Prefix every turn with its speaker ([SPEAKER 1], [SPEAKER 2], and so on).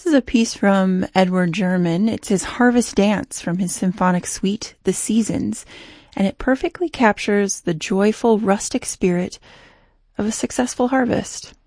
[SPEAKER 1] This is a piece from Edward German. It's his Harvest Dance from his symphonic suite, The Seasons, and it perfectly captures the joyful rustic spirit of a successful harvest.